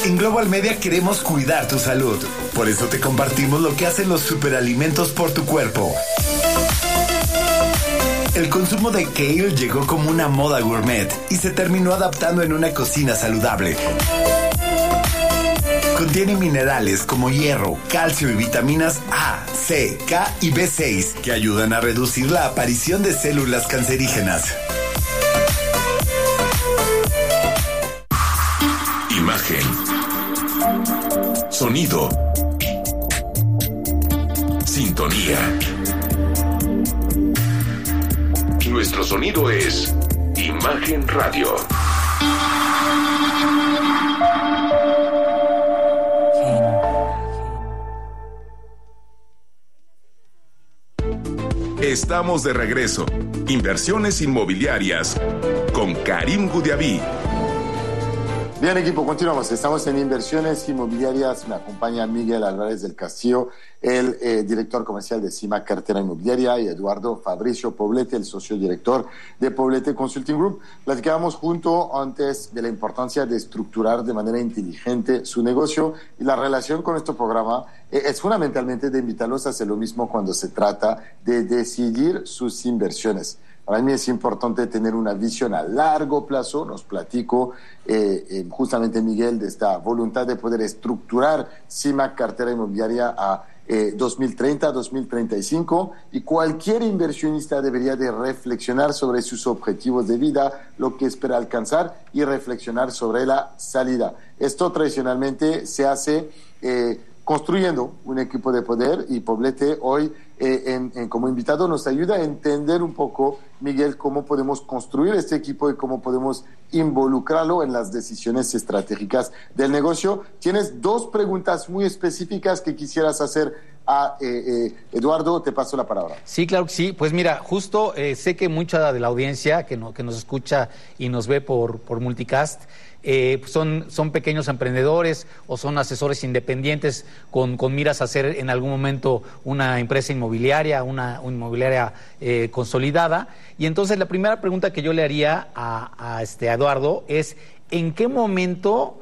En Global Media queremos cuidar tu salud. Por eso te compartimos lo que hacen los superalimentos por tu cuerpo. El consumo de kale llegó como una moda gourmet y se terminó adaptando en una cocina saludable. Contiene minerales como hierro, calcio y vitaminas A, C, K y B6 que ayudan a reducir la aparición de células cancerígenas. Imagen. Sonido. Sintonía. Nuestro sonido es Imagen Radio. Estamos de regreso. Inversiones inmobiliarias con Karim Goudiaby. Bien, equipo, continuamos. Estamos en Inversiones Inmobiliarias. Me acompaña Miguel Álvarez del Castillo, el director comercial de CIMAC Cartera Inmobiliaria, y Eduardo Fabricio Poblete, el socio director de Poblete Consulting Group. Platicábamos junto antes de la importancia de estructurar de manera inteligente su negocio, y la relación con este programa es fundamentalmente de invitarlos a hacer lo mismo cuando se trata de decidir sus inversiones. Para mí es importante tener una visión a largo plazo. Nos platicó justamente Miguel de esta voluntad de poder estructurar CIMAC Cartera Inmobiliaria a 2030, 2035, y cualquier inversionista debería de reflexionar sobre sus objetivos de vida, lo que espera alcanzar, y reflexionar sobre la salida. Esto tradicionalmente se hace construyendo un equipo de poder, y Poblete hoy como invitado nos ayuda a entender un poco, Miguel, cómo podemos construir este equipo y cómo podemos involucrarlo en las decisiones estratégicas del negocio. Tienes dos preguntas muy específicas que quisieras hacer a Eduardo. Te paso la palabra. Sí, claro que sí. Pues mira, justo sé que mucha de la audiencia que nos escucha y nos ve por Multicast son pequeños emprendedores o son asesores independientes con miras a hacer en algún momento una empresa inmobiliaria, una inmobiliaria consolidada. Y entonces la primera pregunta que yo le haría a Eduardo es: ¿en qué momento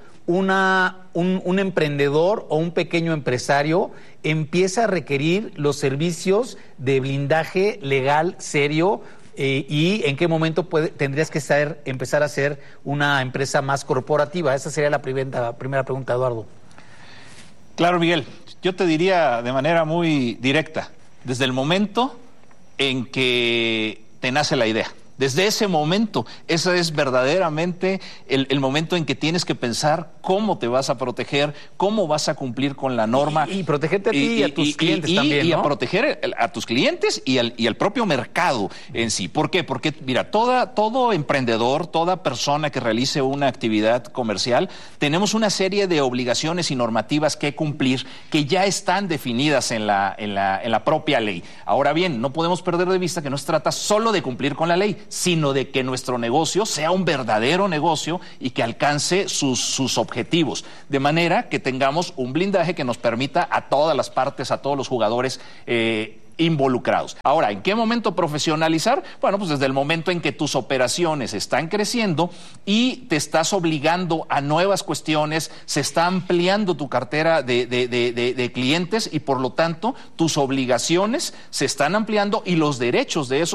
un emprendedor o un pequeño empresario empieza a requerir los servicios de blindaje legal serio? ¿Y en qué momento tendrías que empezar a ser una empresa más corporativa? Esa sería la primera pregunta, Eduardo. Claro, Miguel. Yo te diría de manera muy directa, desde el momento en que te nace la idea. Desde ese momento, ese es verdaderamente el momento en que tienes que pensar cómo te vas a proteger, cómo vas a cumplir con la norma. Y protegerte a ti y a tus clientes también, ¿no? Y a proteger a tus clientes y al propio mercado en sí. ¿Por qué? Porque, mira, todo emprendedor, toda persona que realice una actividad comercial, tenemos una serie de obligaciones y normativas que cumplir que ya están definidas en la propia ley. Ahora bien, no podemos perder de vista que no se trata solo de cumplir con la ley, sino de que nuestro negocio sea un verdadero negocio y que alcance sus objetivos, de manera que tengamos un blindaje que nos permita a todas las partes, a todos los jugadores involucrados. Ahora, ¿en qué momento profesionalizar? Bueno, pues desde el momento en que tus operaciones están creciendo y te estás obligando a nuevas cuestiones, se está ampliando tu cartera de clientes, y por lo tanto tus obligaciones se están ampliando y los derechos de esos